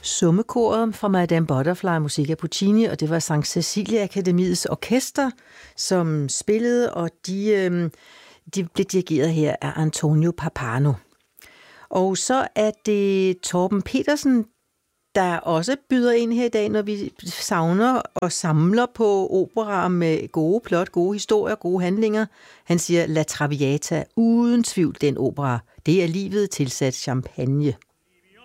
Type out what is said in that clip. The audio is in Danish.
Summekoret fra Madame Butterfly musik af Puccini, og det var Sankt Cecilia Akademiets orkester, som spillede, og de blev dirigeret her af Antonio Pappano. Og så er det Torben Petersen, der også byder ind her i dag, når vi savner og samler på operaer med gode plot, gode historier, gode handlinger. Han siger La Traviata, uden tvivl den opera. Det er livet tilsat champagne.